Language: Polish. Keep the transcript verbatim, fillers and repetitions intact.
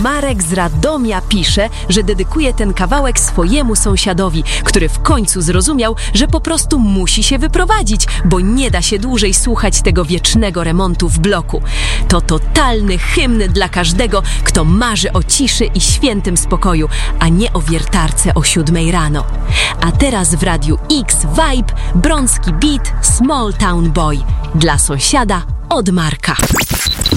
Marek z Radomia pisze, że dedykuje ten kawałek swojemu sąsiadowi, który w końcu zrozumiał, że po prostu musi się wyprowadzić, bo nie da się dłużej słuchać tego wiecznego remontu w bloku. To totalny hymn dla każdego, kto marzy o ciszy i świętym spokoju, a nie o wiertarce o siódmej rano. A teraz w Radiu X Vibe Brącki Beat Small Town Boy dla sąsiada od Marka.